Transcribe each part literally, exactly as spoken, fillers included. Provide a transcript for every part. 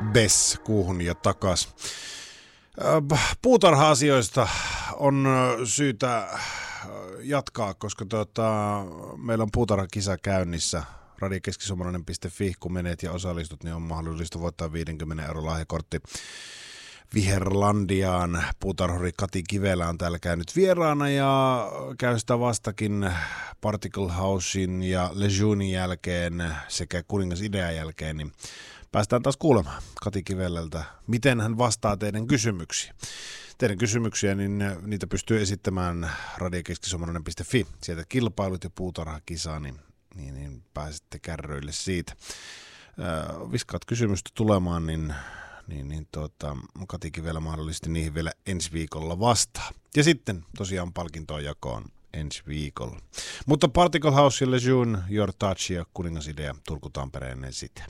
Bess kuuhun ja takas. Puutarha-asioista on syytä jatkaa, koska tuota, meillä on puutarhakisa käynnissä. radio keskisuomalainen piste fi, kun menet ja osallistut, niin on mahdollista voittaa viidenkymmenen euron lahjakortti Viherlandiaan. Puutarhuri Kati Kivelä on täällä käynyt vieraana ja käy sitä vastakin Particle Housein ja Lejeunin jälkeen sekä Kuningas Idean jälkeen, niin päästään taas kuulemaan Kati Kivelältä, miten hän vastaa teidän kysymyksiin. Teidän kysymyksiä, niin niitä pystyy esittämään radio keskisuomalainen piste fi. Sieltä kilpailut ja puutarhakisa, niin, niin, niin pääsette kärryille siitä. Äh, viskaat kysymystä tulemaan, niin, niin, niin tuota, Kati Kivelä mahdollisesti niihin vielä ensi viikolla vastaa. Ja sitten tosiaan palkintoon jakoon ensi viikolla. Mutta Particle House ja Lejeune, Your Touch ja Kuningas Idea Turku Tampereen sitten.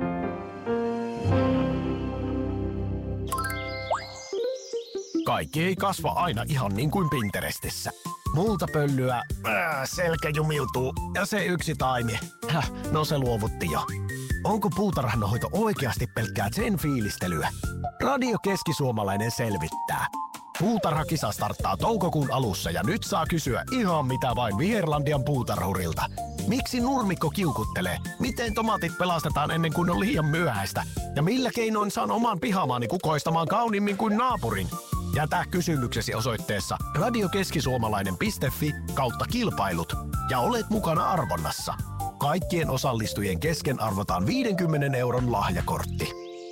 Kaikki ei kasva aina ihan niin kuin Pinterestissä. Multa pöllyä, äh, selkä jumiutuu ja se yksi taimi, häh, no se luovutti jo. Onko puutarhanhoito oikeasti pelkkää sen fiilistelyä? Radio Keskisuomalainen selvittää. Puutarhakisa starttaa toukokuun alussa ja nyt saa kysyä ihan mitä vain Viherlandian puutarhurilta. Miksi nurmikko kiukuttelee? Miten tomaatit pelastetaan ennen kuin on liian myöhäistä? Ja millä keinoin saan oman pihamaani kukoistamaan kauniimmin kuin naapurin? Jätä kysymyksesi osoitteessa radiokeskisuomalainen piste fi kautta kilpailut ja olet mukana arvonnassa. Kaikkien osallistujien kesken arvotaan viidenkymmenen euron lahjakortti.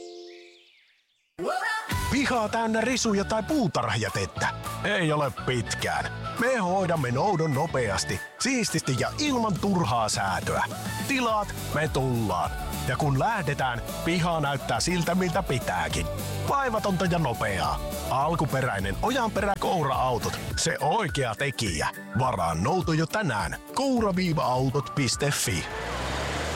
Pihaa täynnä risuja tai puutarhajätettä? Ei ole pitkään. Me hoidamme noudon nopeasti, siististi ja ilman turhaa säätöä. Tilaat, me tullaan. Ja kun lähdetään, piha näyttää siltä miltä pitääkin. Vaivatonta ja nopeaa. Alkuperäinen Ojanperä Koura-autot. Se oikea tekijä. Varaa nouto jo tänään. koura autot piste fi.